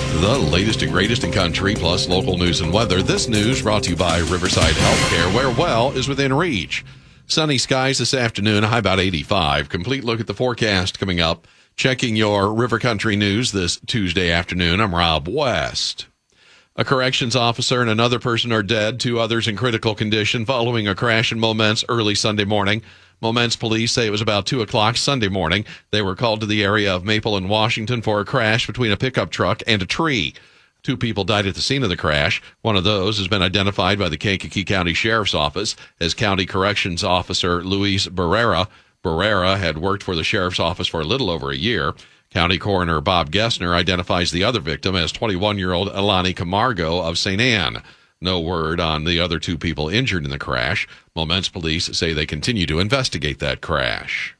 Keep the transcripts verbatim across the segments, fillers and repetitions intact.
The latest and greatest in country, plus local news and weather. This news brought to you by Riverside Healthcare, where well is within reach. Sunny skies this afternoon, high about eighty-five. Complete look at the forecast coming up. Checking your River Country news this Tuesday afternoon, I'm Rob West. A corrections officer and another person are dead, two others in critical condition following a crash in Momence early Sunday morning. Momence police say it was about two o'clock Sunday morning. They were called to the area of Maple and Washington for a crash between a pickup truck and a tree. Two people died at the scene of the crash. One of those has been identified by the Kankakee County Sheriff's Office as County Corrections Officer Luis Barrera. Barrera had worked for the Sheriff's Office for a little over a year. County Coroner Bob Gessner identifies the other victim as twenty-one-year-old Elani Camargo of Saint Anne. No word on the other two people injured in the crash. Momence police say they continue to investigate that crash.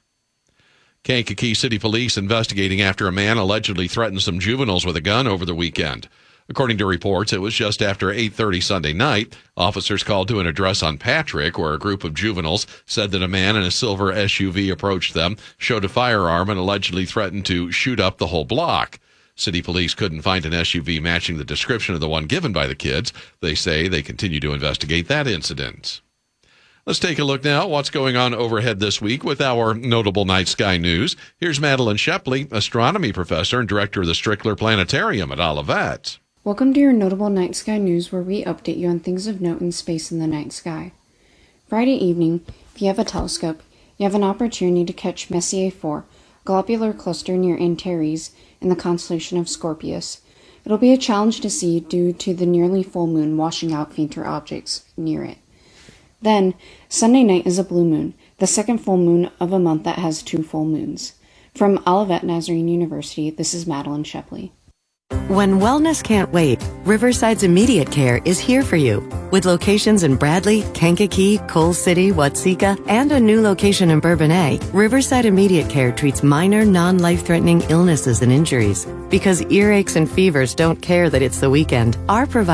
Kankakee City Police investigating after a man allegedly threatened some juveniles with a gun over the weekend. According to reports, it was just after eight thirty Sunday night. Officers called to an address on Patrick, where a group of juveniles said that a man in a silver S U V approached them, showed a firearm, and allegedly threatened to shoot up the whole block. City police couldn't find an S U V matching the description of the one given by the kids. They say they continue to investigate that incident. Let's take a look now at what's going on overhead this week with our notable night sky news. Here's Madeline Shepley, astronomy professor and director of the Strickler Planetarium at Olivet. Welcome to your notable night sky news, where we update you on things of note in space in the night sky. Friday evening, if you have a telescope, you have an opportunity to catch Messier four, a globular cluster near Antares in the constellation of Scorpius. It'll be a challenge to see due to the nearly full moon washing out fainter objects near it. Then, Sunday night is a blue moon, the second full moon of a month that has two full moons. From Olivet Nazarene University, this is Madeline Shepley. When wellness can't wait, Riverside's Immediate Care is here for you. With locations in Bradley, Kankakee, Coal City, Watseka, and a new location in Bourbonnais, Riverside Immediate Care treats minor, non-life-threatening illnesses and injuries. Because earaches and fevers don't care that it's the weekend, our providers